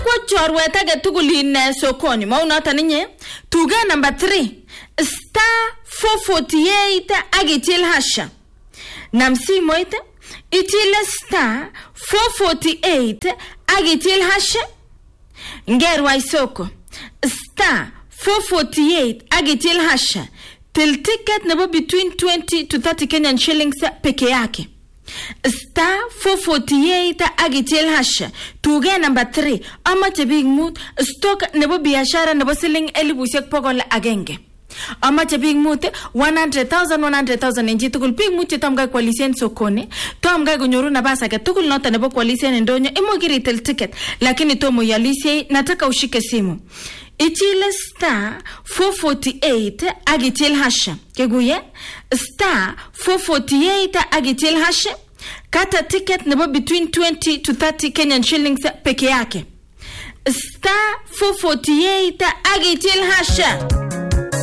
Kakwa chorwet age tugul ine sokoni. Maunoto ninye. Tuge number 3. Star 448 agitil hasha. Namsimoite itile star 448 agitil hasha. Ngerwa isoko star 448 agitil hasha. Till ticket nebo between 20 to 30 Kenyan shillings peke yake. Star 448 agitil hasha. Tuge number 3. Amache big mood stock nebo biashara nebo siling 1,100. Amache big mood 100,000 enji tugul big mood chitamga koalisien sokoni. Tomga kunyoru nafasi age tugul nota nebo koalisien ndonyo. Imogiri till ticket lakini tomo yalisie nataka ushike simu. Ichile star 448 agitil hasha. Keguye star 448 agitil hasha. Kata ticket nebo between 20 to 30 Kenyan shillings peke yake. Star 448 agitil hasha.